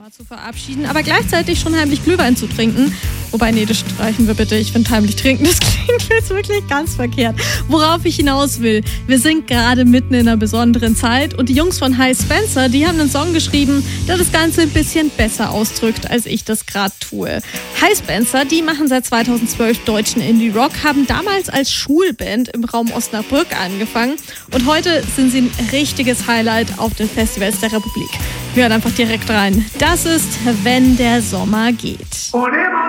Sommer zu verabschieden, aber gleichzeitig schon heimlich Glühwein zu trinken. Wobei, nee, das streichen wir bitte. Ich finde heimlich trinken, das klingt jetzt wirklich ganz verkehrt. Worauf ich hinaus will, wir sind gerade mitten in einer besonderen Zeit und die Jungs von Hi Spencer, die haben einen Song geschrieben, der das Ganze ein bisschen besser ausdrückt, als ich das gerade tue. Hi Spencer, die machen seit 2012 deutschen Indie-Rock, haben damals als Schulband im Raum Osnabrück angefangen und heute sind sie ein richtiges Highlight auf den Festivals der Republik. Wir hören einfach direkt rein. Das ist Wenn der Sommer geht.